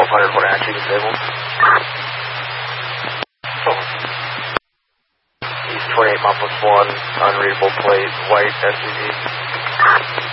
1200 for actually disabled. East 28 Mile +1, unreadable plate, white SUV.